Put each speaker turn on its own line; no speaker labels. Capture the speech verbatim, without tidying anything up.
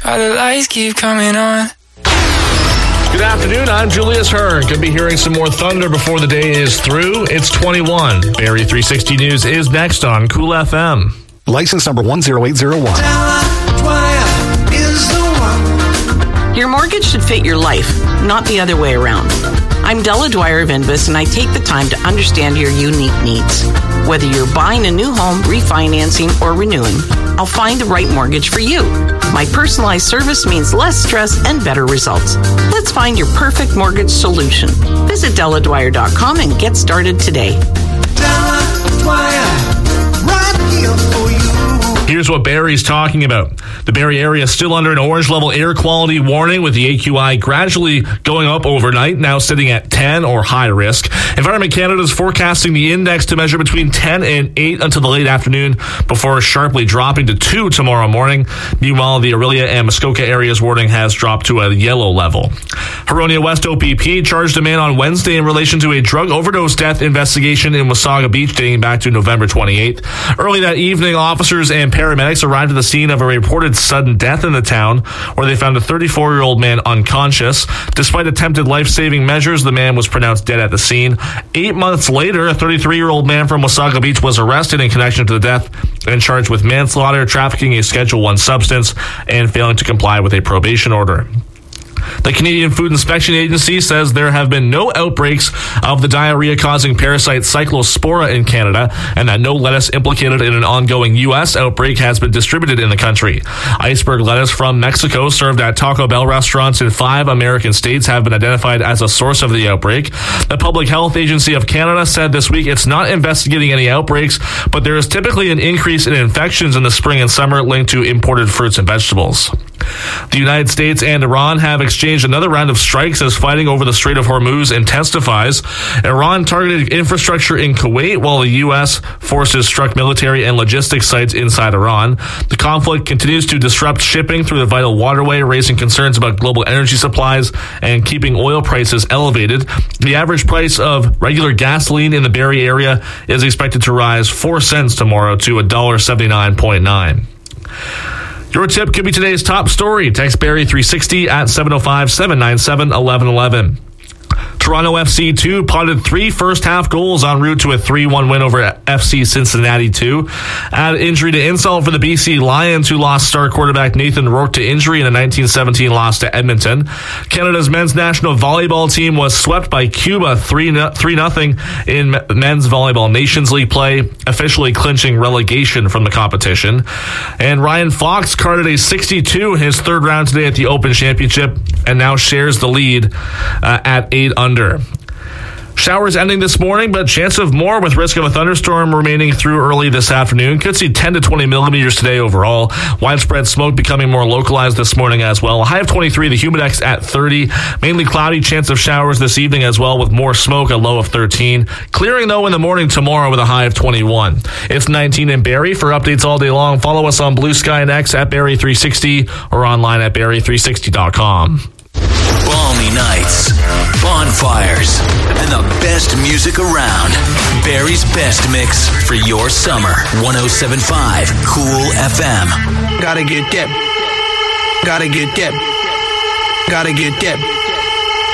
While the lights keep coming on.
Good afternoon, I'm Julius Hearn. Could be hearing some more thunder before the day is through. It's twenty-one. Barrie three sixty News is next on Cool F M.
License number one zero eight zero one.
Your mortgage should fit your life, not the other way around. I'm Della Dwyer of Invus, and I take the time to understand your unique needs. Whether you're buying a new home, refinancing, or renewing, I'll find the right mortgage for you. My personalized service means less stress and better results. Let's find your perfect mortgage solution. Visit Della Dwyer dot com and get started today.
Della Dwyer, right here for you.
Here's what Barrie's talking about. The Barrie area is still under an orange level air quality warning, with the A Q I gradually going up overnight, now sitting at ten or high risk. Environment Canada is forecasting the index to measure between ten and eight until the late afternoon, before sharply dropping to two tomorrow morning. Meanwhile, the Orillia and Muskoka areas warning has dropped to a yellow level. Huronia West O P P charged a man on Wednesday in relation to a drug overdose death investigation in Wasaga Beach dating back to November twenty-eighth. Early that evening, officers and paramedics arrived at the scene of a reported sudden death in the town, where they found a thirty-four-year-old man unconscious. Despite attempted life-saving measures, the man was pronounced dead at the scene. Eight months later, a thirty-three-year-old man from Wasaga Beach was arrested in connection to the death and charged with manslaughter, trafficking a Schedule one substance, and failing to comply with a probation order. The Canadian Food Inspection Agency says there have been no outbreaks of the diarrhea-causing parasite Cyclospora in Canada, and that no lettuce implicated in an ongoing U S outbreak has been distributed in the country. Iceberg lettuce from Mexico, served at Taco Bell restaurants in five American states, have been identified as a source of the outbreak. The Public Health Agency of Canada said this week it's not investigating any outbreaks, but there is typically an increase in infections in the spring and summer linked to imported fruits and vegetables. The United States and Iran have exchanged another round of strikes as fighting over the Strait of Hormuz intensifies. Iran targeted infrastructure in Kuwait, while the U S forces struck military and logistics sites inside Iran. The conflict continues to disrupt shipping through the vital waterway, raising concerns about global energy supplies and keeping oil prices elevated. The average price of regular gasoline in the Barrie area is expected to rise four cents tomorrow to one dollar seventy-nine point nine. Your tip could be today's top story. Text Barrie three sixty at seven oh five, seven nine seven, one one one one. Toronto F C two potted three first-half goals en route to a three one win over F C Cincinnati two. Add injury to insult for the B C Lions, who lost star quarterback Nathan Rourke to injury in a nineteen seventeen loss to Edmonton. Canada's men's national volleyball team was swept by Cuba three nothing in men's volleyball Nations League play, officially clinching relegation from the competition. And Ryan Fox carded a sixty-two in his third round today at the Open Championship, and now shares the lead uh, at eight under. Showers ending this morning, but chance of more with risk of a thunderstorm remaining through early this afternoon. Could see ten to twenty millimeters today overall. Widespread smoke becoming more localized this morning as well. A high of twenty-three, the humidex at thirty. Mainly cloudy, chance of showers this evening as well, with more smoke, a low of thirteen. Clearing though in the morning tomorrow with a high of twenty-one. It's nineteen in Barrie. For updates all day long, follow us on Blue Sky and X at Barrie three sixty or online at Barrie three sixty dot com.
Balmy nights, bonfires, and the best music around. Barrie's best mix for your summer. one oh seven point five Cool F M.
Gotta get dip. Gotta get dip. Gotta get dip.